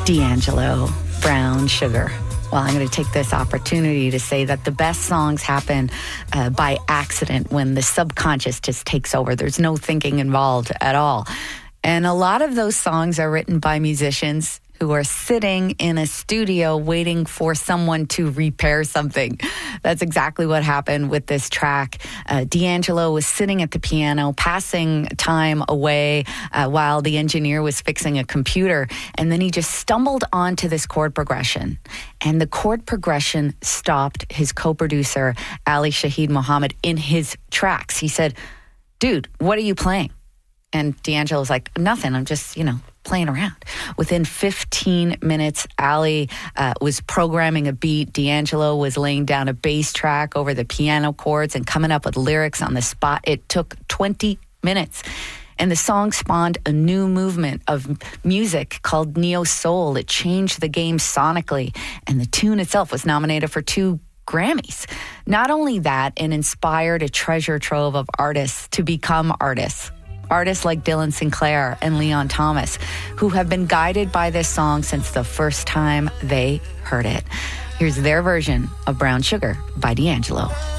D'Angelo, Brown Sugar. Well, I'm going to take this opportunity to say that the best songs happen by accident when the subconscious just takes over. There's no thinking involved at all. And a lot of those songs are written by musicians who are sitting in a studio waiting for someone to repair something. That's exactly what happened with this track. D'Angelo was sitting at the piano, passing time away while the engineer was fixing a computer. And then he just stumbled onto this chord progression. And the chord progression stopped his co-producer, Ali Shaheed Muhammad, in his tracks. He said, "Dude, what are you playing?" And D'Angelo's like, "Nothing, I'm just, playing around." Within 15 minutes, Ali was programming a beat. D'Angelo was laying down a bass track over the piano chords and coming up with lyrics on the spot. It took 20 minutes. And the song spawned a new movement of music called Neo Soul. It changed the game sonically. And the tune itself was nominated for 2 Grammys. Not only that, it inspired a treasure trove of artists to become artists. Artists like Dylan Sinclair and Leon Thomas, who have been guided by this song since the first time they heard it. Here's their version of Brown Sugar by D'Angelo.